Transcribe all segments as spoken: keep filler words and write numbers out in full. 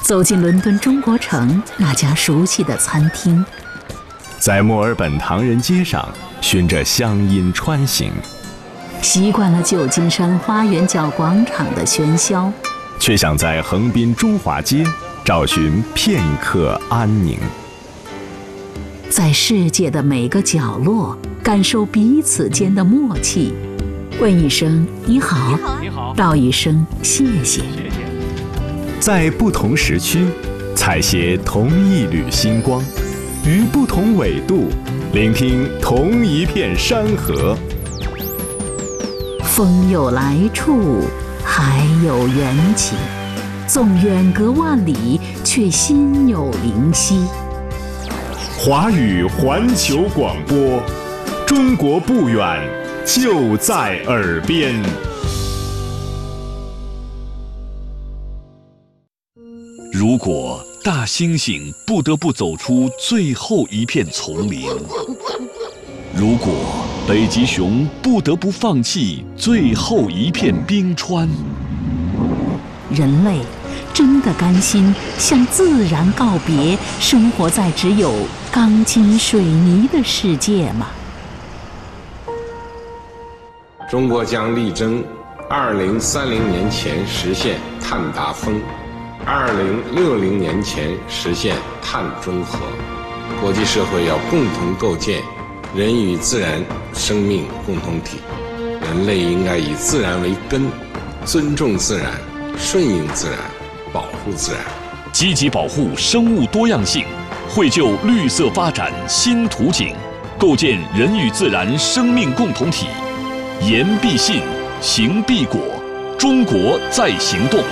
走进伦敦中国城那家熟悉的餐厅， 在墨尔本唐人街上循着乡音穿行， 习惯了旧金山花园角广场的喧嚣， 却想在横滨中华街找寻片刻安宁。 在世界的每个角落感受彼此间的默契，问一声你好， 你好， 道一声谢谢。 在不同时区采撷同一缕星光，于不同纬度聆听同一片山河。 风有来处，海有缘起，纵远隔万里，却心有灵犀。 华语环球广播，中国不远，就在耳边。 如果大猩猩不得不走出最后一片丛林，如果北极熊不得不放弃最后一片冰川， 人类真的甘心向自然告别，生活在只有钢筋水泥的世界吗？ 中国将力争二零三零年前实现碳达峰，二零六零年前实现碳中和。国际社会要共同构建人与自然生命共同体，人类应该以自然为根，尊重自然，顺应自然，保护自然， 积极保护生物多样性，绘就绿色发展新图景，构建人与自然生命共同体。言必信，行必果，中国在行动。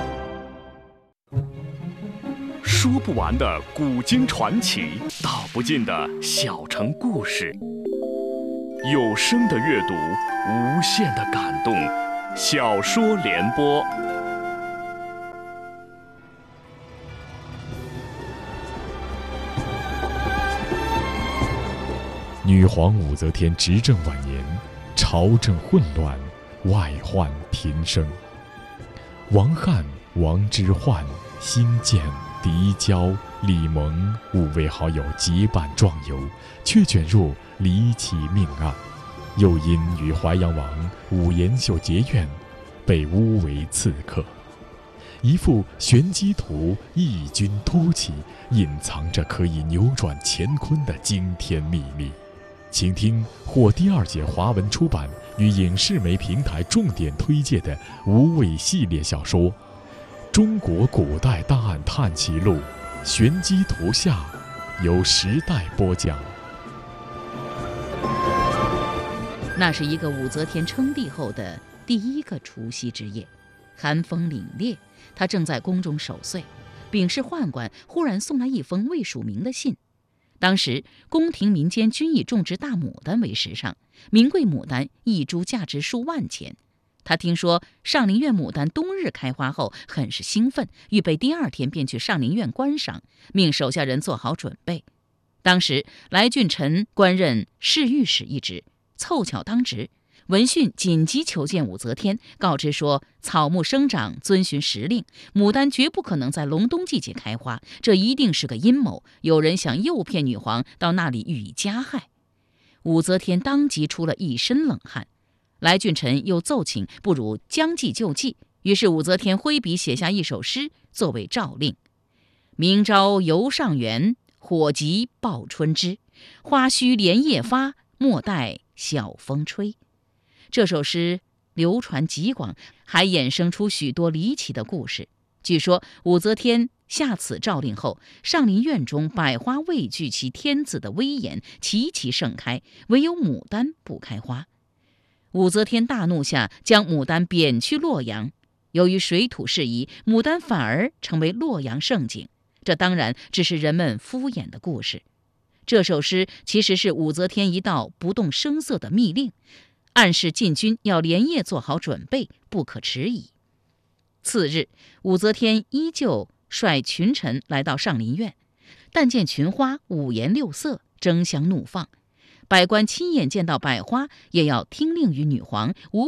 说不完的古今传奇，道不尽的小城故事，有声的阅读，无限的感动。小说联播。 女皇武则天执政晚年，朝政混乱，外患频生。王翰、王之涣、辛渐、狄娇、李蒙五位好友结伴壮游，却卷入离奇命案，又因与淮阳王武延秀结怨，被诬为刺客。一幅玄机图异军突起，隐藏着可以扭转乾坤的惊天秘密。请听获第二届华文出版与影视媒平台重点推介的无畏系列小说《中国古代大案探奇录》玄机图下，由时代播讲。 那是一个武则天称帝后的第一个除夕之夜，寒风凛冽，他正在宫中守岁，秉事宦官忽然送来一封未署名的信。当时宫廷民间均以种植大牡丹为时尚，名贵牡丹一株价值数万钱。他听说上林苑牡丹冬日开花后，很是兴奋，预备第二天便去上林苑观赏，命手下人做好准备。当时来俊臣官任侍御史一职，凑巧当值，闻讯紧急求见武则天，告知说草木生长遵循时令，牡丹绝不可能在隆冬季节开花，这一定是个阴谋，有人想诱骗女皇到那里予以加害。武则天当即出了一身冷汗。来俊臣又奏请不如将计就计，于是武则天挥笔写下一首诗作为诏令：明朝游上元，火急报春枝，花须连夜发，莫待晓风吹。这首诗流传极广，还衍生出许多离奇的故事。据说武则天下此诏令后，上林苑中百花畏惧其天子的威严，齐齐盛开，唯有牡丹不开花。武则天大怒下，将牡丹贬去洛阳。由于水土适宜，牡丹反而成为洛阳盛景。这当然只是人们敷衍的故事。这首诗其实是武则天一道不动声色的密令，暗示禁军要连夜做好准备，不可迟疑。次日，武则天依旧率群臣来到上林苑，但见群花五颜六色，争相怒放。百官亲眼见到百花，也要听令于女皇，无